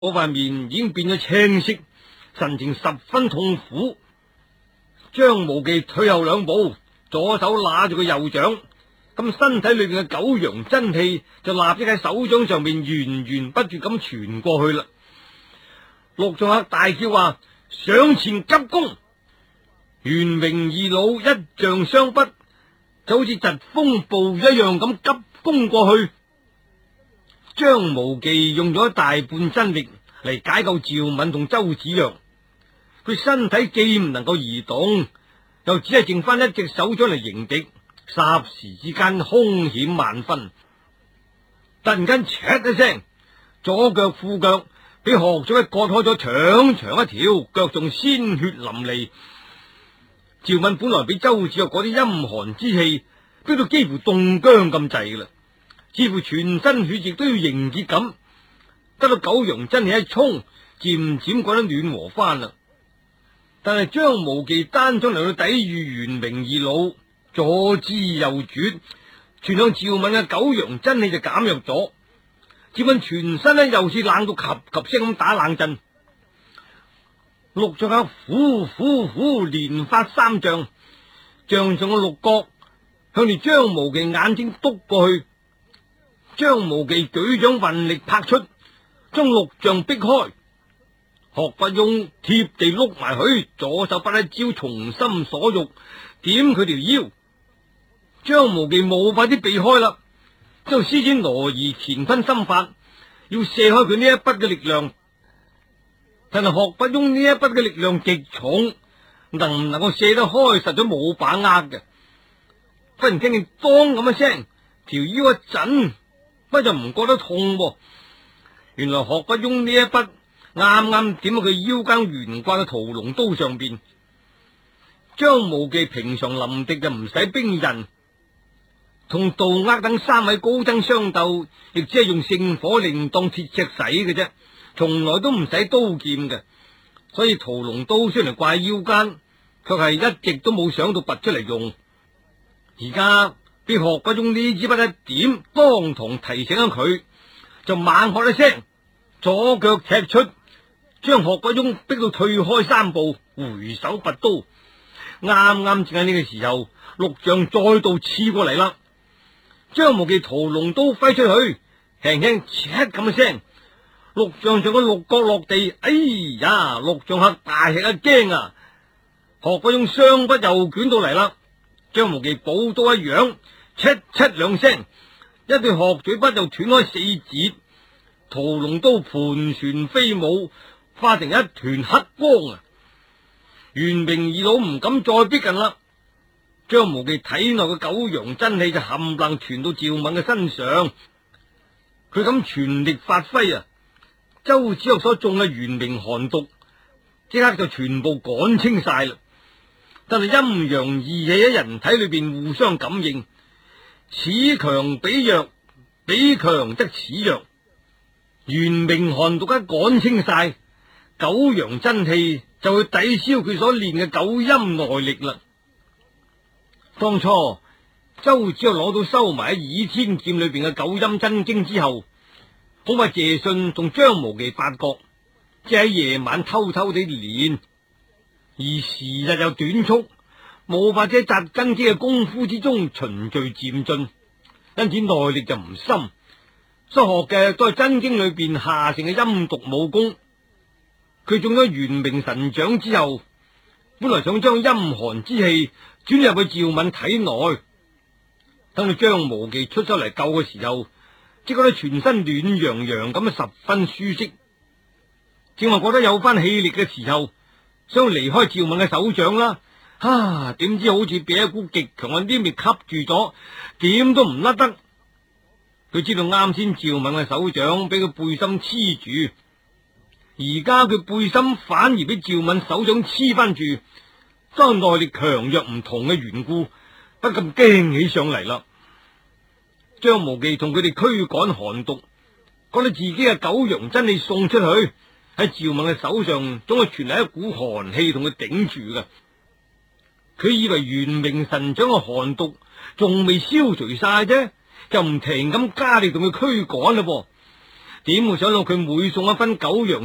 嗰塊面已經變咗青色，神情十分痛苦。張無忌退後兩步，左手拿住個右掌，咁身體裏邊嘅九陽真氣就立即喺手掌上面源源不絕咁傳過去啦。陸仲克大叫話：上前急攻！袁榮二老一丈雙筆，就好似疾風暴一樣咁急攻過去。張無忌用咗大半真力嚟解救趙敏同周芷若，佢身體既唔能夠移動，又只係剩翻一隻手掌嚟迎敵，霎時之間凶險萬分。突然間，唰一聲，左腳褲腳俾學長一割開咗長長一條，腳仲鮮血淋漓。趙敏本來俾周芷若嗰啲陰寒之氣逼到幾乎凍僵咁滯啦，似乎全身血液都要凝結咁，得到九陽真氣一衝，漸漸覺得暖和翻啦。但係張無忌單槍嚟到抵禦袁榮二老，左支右絀，傳向趙敏嘅九陽真氣就減弱咗。趙敏全身呢又似冷到及及聲咁打冷震。陸仲克呼呼呼連發三丈，丈上嘅六角向住張無忌眼睛督過去。張無忌舉掌運力拍出，將六丈逼開。學不庸貼地碌埋去，左手筆一招從心所欲，點佢條腰。張無忌冇快啲避開啦，就施展羅夷乾坤心法，要射開佢呢一筆嘅力量。但係學不庸呢一筆嘅力量極重，能唔能夠射得開，實在冇把握嘅。忽然聽見當咁一聲，條腰一震，乜就唔覺得痛噃。原來學不庸呢一筆啱啱點喺佢腰間懸掛嘅屠龍刀上邊。張無忌平常臨敵就唔使兵刃，同杜厄等三位高僧相鬥，亦只係用聖火令當鐵尺使嘅啫，從來都唔使刀劍嘅。所以屠龍刀雖然掛喺腰間，卻係一直都冇想到拔出嚟用。而家俾學不庸呢支筆一點，當堂提醒咗佢，就猛喝一聲，左腳踢出，將學不庸逼到退開三步，回手拔刀。啱啱正喺呢個時候，六丈再度刺過嚟啦。張無忌屠龍刀揮出去，輕輕切咁一聲，六丈上嘅六角落地。哎呀！陸仲克大吃一驚啊！學不庸雙筆又捲到嚟啦。張無忌寶刀一揚，七七兩聲，一對鶴嘴筆又斷開四節，屠龍刀盤旋飛舞，化成一團黑光啊！袁榮二老唔敢再逼近啦。張無忌體內嘅九陽真氣就冚唪唥傳到趙敏嘅身上，佢咁全力發揮啊！周芷若所中嘅玄冥寒毒，即刻就全部趕清晒啦。但係陰陽異氣喺人體裏邊互相感應，此強彼弱，彼強則此弱。玄冥寒毒一趕清晒，九陽真氣就會抵消佢所練嘅九陰內力啦。當初周芷若攞到收埋喺倚天劍裏邊嘅九陰真經之後，好怕謝遜同張無忌發覺，即係喺夜晚偷偷地練，而時日又短促，冇法子喺紮根基嘅功夫之中循序漸進，因此內力就唔深，所學嘅都係真經裏邊下乘嘅陰毒武功。佢中咗玄冥神掌之後，本來想將陰寒之氣轉入去趙敏體內，等到張無忌出手嚟救嘅時候，即覺得全身暖洋洋咁，十分舒適。正話覺得有翻氣力嘅時候，想離開趙敏嘅手掌啦，點知好似俾一股極強嘅黏力吸住咗，點都唔甩得。佢知道啱先趙敏嘅手掌俾佢背心黐住，而家佢背心反而俾趙敏手掌黐翻住，當內力強弱唔同嘅緣故，不禁驚起上嚟啦。張無忌同佢哋驅趕寒毒，覺得自己嘅九陽真氣送出去，喺趙敏嘅手上總係傳嚟一股寒氣同佢頂住嘅。佢以為玄冥神掌嘅寒毒仲未消除晒啫，就唔停咁加力同佢驅趕嘞噃。 點會想到佢每送一分九陽